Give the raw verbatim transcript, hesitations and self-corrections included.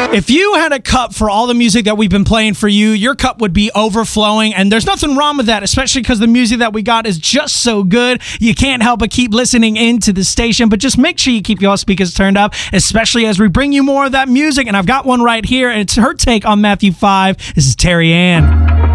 If you had a cup for all the music that we've been playing for you, your cup would be overflowing, and there's nothing wrong with that, especially because the music that we got is just so good. You can't help but keep listening into the station, but just make sure you keep your speakers turned up, especially as we bring you more of that music, and I've got one right here, and it's her take on Matthew five. This is Terry Ann.